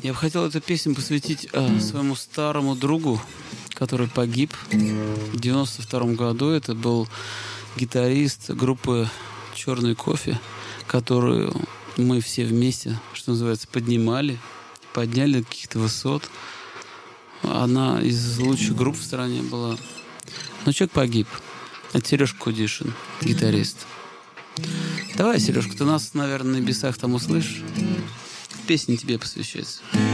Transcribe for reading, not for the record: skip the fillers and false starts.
Я бы хотел эту песню посвятить своему старому другу, который погиб в 92 году. Это был гитарист группы «Черный кофе», которую мы все вместе, что называется, подняли до каких-то высот. Одна из лучших групп в стране была. Но человек погиб. Это Сережка Кудишин, гитарист. Давай, Сережка, ты нас, наверное, на небесах там услышишь. Песня тебе посвящается.